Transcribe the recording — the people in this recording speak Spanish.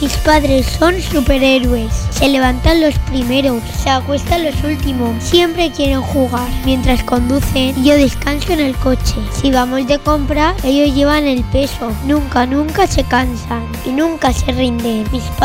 Mis padres son superhéroes. Se levantan los primeros, se acuestan los últimos. Siempre quieren jugar mientras conducen y yo descanso en el coche. Si vamos de compra, ellos llevan el peso. Nunca se cansan y nunca se rinden. Mis